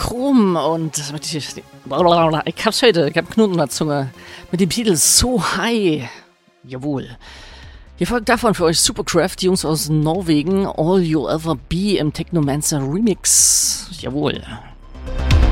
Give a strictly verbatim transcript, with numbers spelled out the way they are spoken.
Chrom und mit die, ich hab's heute, ich hab Knoten in der Zunge. Mit den Beatles So High. Jawohl. Hier folgt davon für euch Supercraft, die Jungs aus Norwegen. All You'll Ever Be im Technomancer Remix. Jawohl.